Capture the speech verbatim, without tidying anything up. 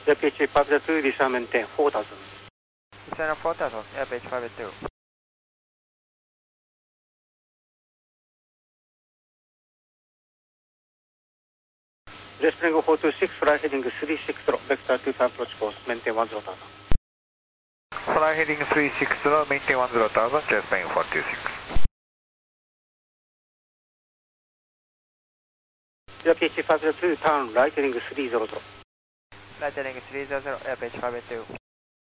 Yeah, P H five zero two, Lisa maintain four thousand. Lisa four thousand, yeah, P H five zero two. Spring four two six, fly heading three six zero, vector two five approach course, maintain one zero thousand. Fly heading three six zero, maintain one zero thousand, Spring four two six. Yeah, P H five zero two, turn right heading three zero zero. Right heading three zero zero, yeah, P H five zero two.